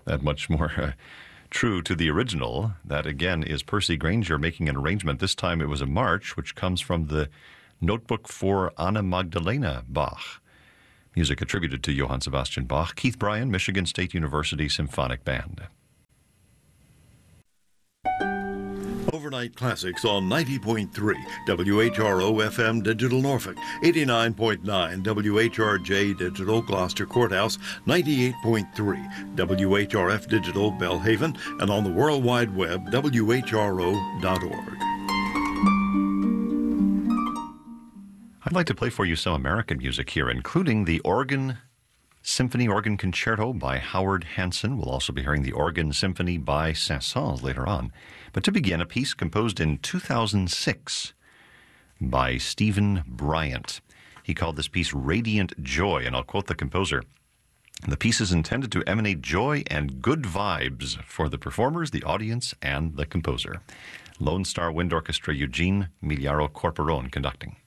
that much more true to the original. That, again, is Percy Grainger making an arrangement. This time it was a march, which comes from the Notebook for Anna Magdalena Bach. Music attributed to Johann Sebastian Bach. Keith Bryan, Michigan State University Symphonic Band. Overnight Classics on 90.3 WHRO FM Digital Norfolk, 89.9 WHRJ Digital Gloucester Courthouse, 98.3 WHRF Digital Belhaven, and on the World Wide Web, WHRO.org. I'd like to play for you some American music here, including the Organ Symphony Organ Concerto by Howard Hanson. We'll also be hearing the Organ Symphony by Saint-Saëns later on. But to begin, a piece composed in 2006 by Stephen Bryant. He called this piece Radiant Joy, and I'll quote the composer. The piece is intended to emanate joy and good vibes for the performers, the audience, and the composer. Lone Star Wind Orchestra, Eugene Miliaro Corporone conducting.